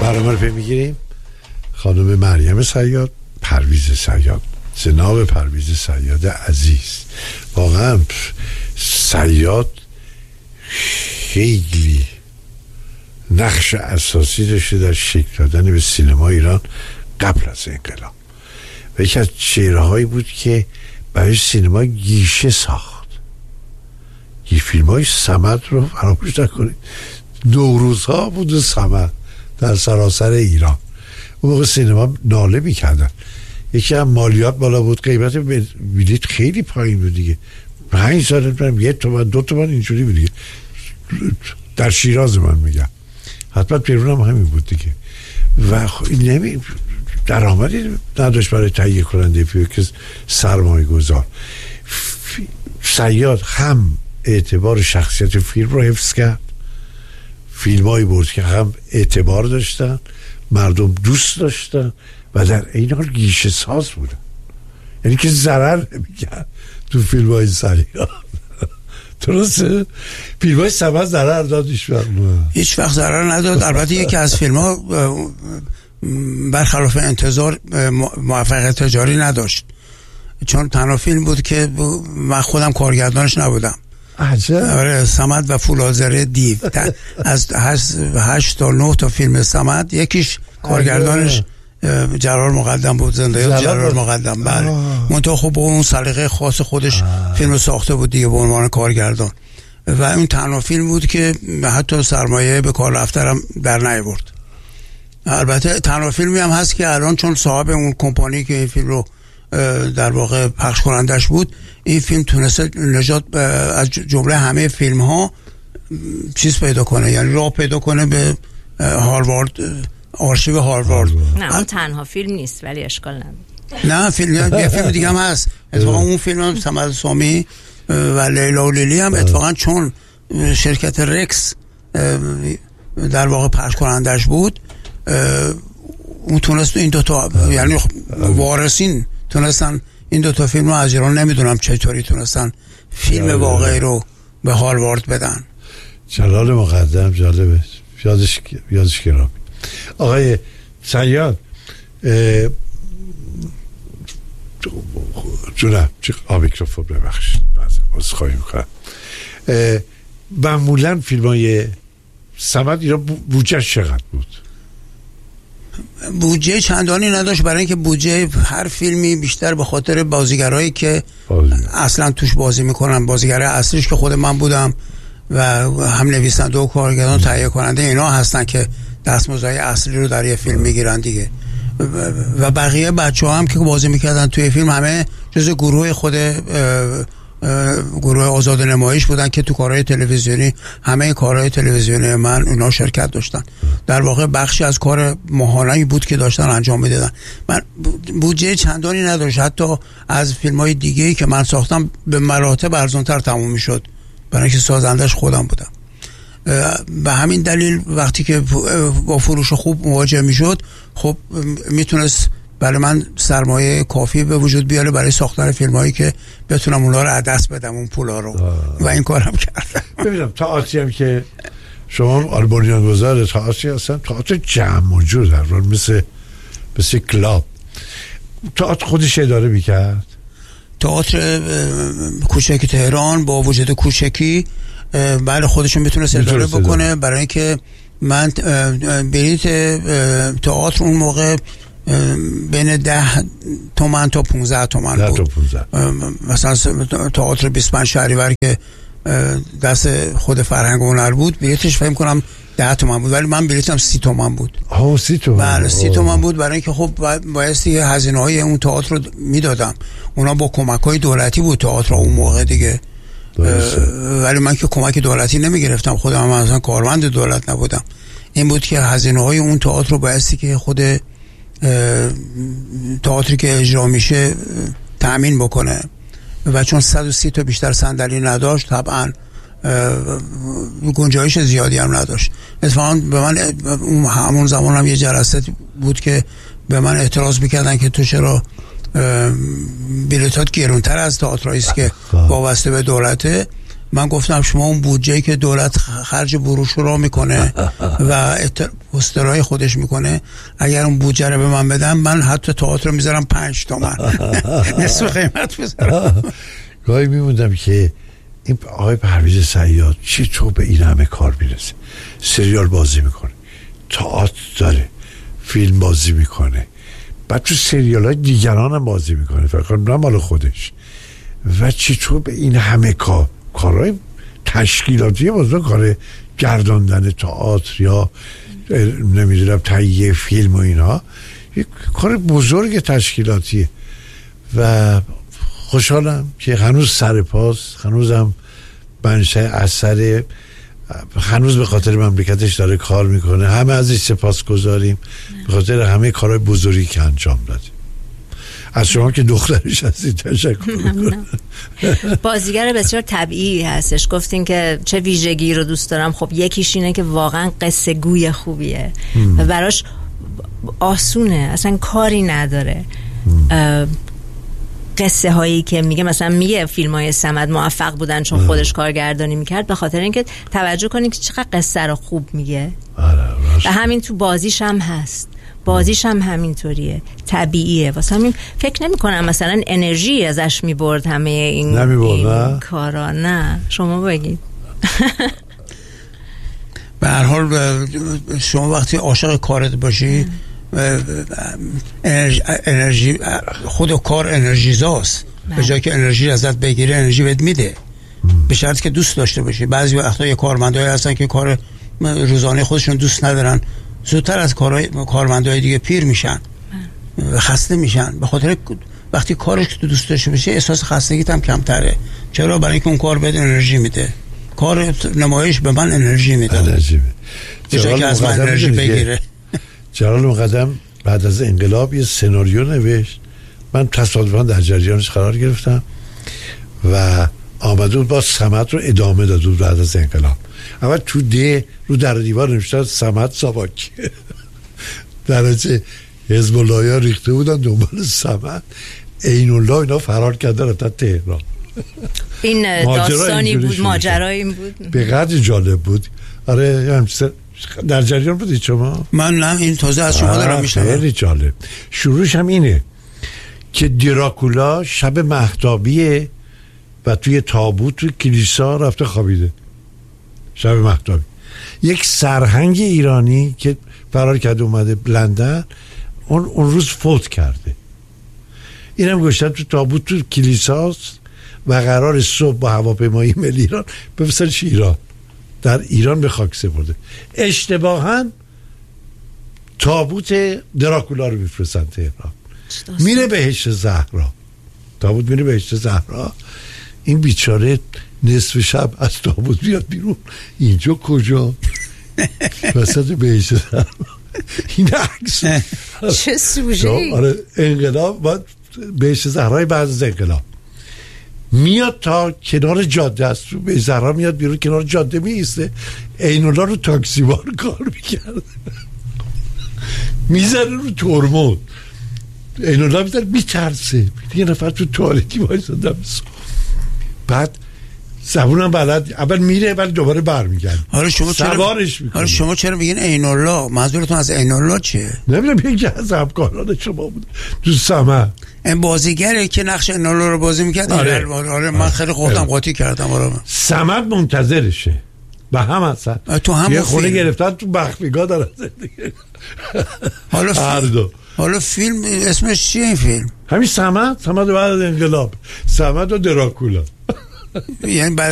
برنامه رو پی میگیریم. خانم مریم صیاد، پرویز صیاد، جناب پرویز صیاد عزیز. واقعا صیاد خیلی نقش اساسی داشته در شکل دادن به سینما ایران قبل از انقلاب و یکی از چهره‌هایی بود که برای سینما گیشه ساخت. یه فیلم‌های صمد رو فراموش نکنید، نوروزها بود و صمد در سراسر ایران. اون موقع سینما ناله میکردن، یکی هم مالیات بالا بود، قیمت بلیط خیلی پایین بود دیگه، 5 سال نمیدونم 1 تومن 2 تومن اینجوری بود دیگه. در شیراز من میگم، حتما پیرون هم همین بود دیگه. و درآمدی نداشت برای تهیه کننده فیلم که سرمایه گذار. صیاد هم اعتبار شخصیت فیلم رو حفظ کرد، فیلمایی برد که هم اعتبار داشتن، مردم دوست داشتن و در این حال گیشه ساز بودن، یعنی که ضرر نمی‌کرد تو فیلم‌های صیاد. درسته؟ فیلم‌های صمد ضرر داد هیچ وقت ضرر نداد. البته یکی از فیلم‌ها برخلاف انتظار موفقیت تجاری نداشت، چون تنها فیلم بود که من خودم کارگردانش نبودم. عجب. آره، صمد و فولادزره دیو. از 8 تا 9 تا فیلم صمد یکیش کارگردانش جلال مقدم بود، زنده جلال مقدم. بله، منتها خب با اون سلیقه خاص خودش فیلم ساخته بود دیگه به عنوان کارگردان و اون تنها فیلم بود که حتی سرمایه به کار رفترم در نیاورد. البته تنها فیلمی هم هست که الان چون صاحب اون کمپانی که این فیلم رو در واقع پخش کنندش بود، این فیلم تونسته نجات از جمله همه فیلم ها چیز پیدا کنه، یعنی راه پیدا کنه به هاروارد، آرشیو هاروارد. نه اون تنها فیلم نیست ولی اشکال نداره. نه یه فیلم دیگه هم هست اتفاقا. اون فیلم هم صمد سامی و لیلا و لیلی هم اتفاقا چون شرکت رکس در واقع پخش کنندش بود، اون تونست این دوتا، یعنی وارثین تونستن این دوتا فیلم رو از ایران، نمیدونم چطوری تونستن فیلم واقعی رو به هاروارد بدن. جلال مقدم جالبه، یادش گرامی. آقای صیاد، جونم میکروفون ببخشید، از خواهی میکنم. معمولا فیلم های صمد ایران بودجه چقدر بود؟ بودجه چندانی نداشت، برای اینکه بودجه هر فیلمی بیشتر به خاطر بازیگرایی که اصلا توش بازی میکنن، بازیگر اصلیش که خود من بودم و هم نویسنده و کارگردان تهیه کننده اینا هستن که دستمزدهای اصلی رو در یه فیلم میگیرن دیگه. و بقیه بچه‌ها هم که بازی میکردن توی فیلم همه جزء گروه خود گروه آزاد نمایش بودن که تو کارهای تلویزیونی، همه کارهای تلویزیونی من اونا شرکت داشتن. در واقع بخشی از کار ماهانه‌ای بود که داشتن انجام میدادن. من بودجه چندانی نداشت، حتی از فیلم‌های دیگه‌ای که من ساختم به مراتب ارزان‌تر تموم میشد، برای اینکه سازندش خودم بودم. به همین دلیل وقتی که با فروش خوب مواجه میشد، خب میتونست برای من سرمایه کافی به وجود بیاره برای ساختن فیلمایی که بتونم اونا رو دست بدم، اون پولا رو. و این کارم کردم. ببینم تئاتری هم که شما آلبانیان گذار تئاتری هستن، تئاتر جمع و جور در واقع مثل کلاب. تئاتر خودش اداره میکرد؟ تئاتر کوچکی تهران با وجود کوچکی بله خودشون میتونه اداره بکنه، برای اینکه من بلیت تئاتر اون موقع بین 10 تومن تا 15 تومن بود. مثلا تئاتر 25 شهریور که دست خود فرهنگ و هنر بود، بلیتش فکر کنم 10 تومن بود، ولی من بلیتم 30 تومن بود. 30 تومن. بله 30 تومن بود، برای اینکه خب بایستی هزینه‌های اون تئاتر رو میدادم. اونا با کمک‌های دولتی بود تئاتر اون موقع دیگه. ولی من که کمک دولتی نمیگرفتم، خودم هم اصلا کارمند دولت نبودم. این بود که هزینه‌های اون تئاتر رو بایستی که خود تئاتری که اجرا میشه تأمین بکنه و چون 130 تا بیشتر صندلی نداشت طبعا گنجایش زیادی هم نداشت. اتفاقا به من همون زمان هم یه جلسه بود که به من اعتراض میکردن که تو چرا بلیطات گرونتر از تئاترایی است که وابسته به دولته. من گفتم شما اون بودجه‌ای که دولت خرج بروشورا میکنه و پوسترهای خودش میکنه. اگر اون بودجه رو به من بدم، من حتی تئاتر رو میذارم 5 تومن نصف قیمت بذارم. گاهی میموندم که این آقای پرویز صیاد چطور به این همه کار میرسه. سریال بازی میکنه، تئاتر داره، فیلم بازی میکنه، بعد تو سریال های دیگران هم بازی میکنه، فقط نه مال خودش. و چطور به این همه کارهای تشکیلاتی مثلا کار گرداندن تئاتر یا نمیدونم تهیه فیلم و اینا، یک کار بزرگ تشکیلاتیه. و خوشحالم که هنوز سر پاس، هنوزم بنشه اثر، هنوز به خاطر مملکتش داره کار میکنه. همه ازش سپاس گذاریم به خاطر همه کارهای بزرگی که انجام داده. از شما که دخترش هستید تشکر میکنم. بازیگر بسیار طبیعی هستش. گفتین که چه ویژگی رو دوست دارم. خب یکیش اینه که واقعا قصه گوی خوبیه و براش آسونه، اصلا کاری نداره. قصه هایی که میگه، مثلا میگه فیلم های صمد موفق بودن چون خودش کارگردانی میکرد، به خاطر اینکه توجه کنید که چقدر قصه رو خوب میگه. و همین تو بازیش هم هست، بازیش هم همینطوریه، طبیعیه. واسه همین فکر نمی کنم مثلا انرژی ازش میبرد همه این کارا. نه شما بگید. به هر حال شما وقتی عاشق کارت باشی، انرژی خود کار انرژیزاست. به جای که انرژی ازت بگیره، انرژی بهت میده، به شرطی که دوست داشته باشی. بعضی وقتا یه کارمندایی هستن که کار روزانه خودشون دوست ندارن، زودتر از کارمندای دیگه پیر میشن، خسته میشن. به خاطر وقتی کارش تو دوست داشته باشی، احساس خستگیت هم کمتره. چرا؟ برای اینکه اون کار بهت انرژی میده. کار نمایش به من انرژی میده، به جای که از من انرژی بگیره. جلال مقدم بعد از انقلاب یه سناریو نوشت، من تصادفاً در جریانش قرار گرفتم و آمده بود با صمد رو ادامه داد بود بعد از انقلاب. اول تو رو در دیوار نوشته صمد ساواکی. درجه حزب الله ها ریخته بودن دنبال صمد. عین الله اینا فرار کرده رفتن تهران. این داستانی بود، ماجرایی این بود، به قدر جالب بود. آره در جریان بودید شما؟ من نه، این تازه از شما دارم میشنم. خیلی جالب. شروعش هم اینه که دراکولا شب مهتابیه و توی تابوت توی کلیسا رفته خوابیده. شب مهتابی یک سرهنگ ایرانی که فرار کرده اومده لندن، اون روز فوت کرده. اینم گشتن تو تابوت تو کلیساست و قرار صبح با هواپیمایی ملی ایران بفرستنش ایران. در ایران به خاک سپرده. اشتباهاً تابوت دراکولا رو میفرستن تهران. میره بهشت زهرا. تابوت میره بهشت زهرا. این بیچاره نصف شب از تابوت بیاد بیرون. اینجا کجا؟ وسط بهشت زهرا. این عکس چه سوژه‌ای. آره انقلاب بعد بهشت زهرای بعد از انقلاب میاد تا کنار جاده است. به زهرا میاد بیرون، کنار جاده میسته. عین الله رو تاکسی بار کار میکرده، میزنه رو ترمز. عین الله میزنه، میترسه. یه نفر تو توالتی وایساده، بعد زبونم بلد، اول میره ولی دوباره برمیگرده. حالا شما سوارش میکنه. حالا شما چرا میگین عین الله؟ منظورتون از عین الله چیه؟ نمیدونم، یکی از همکاران شما بود تو صمد. این بازیگره که نقش عین الله رو بازی میکرد. آره من خیلی خودم قاطی کردم. آره صمد منتظرشه به هم اصلا تو هم یه خونه گرفتن تو بخفیگاه دارن زندگی. حالا فیلم اسمش چیه این فیلم؟ همین صمد بعد از انقلاب، صمد و دراکولا. یعنی